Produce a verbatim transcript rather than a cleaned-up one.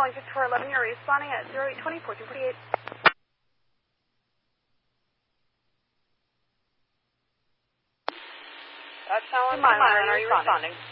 calling fifty-four eleven. You're responding at zero eight twenty, fourteen forty-eight. That's Alan. Are you responding?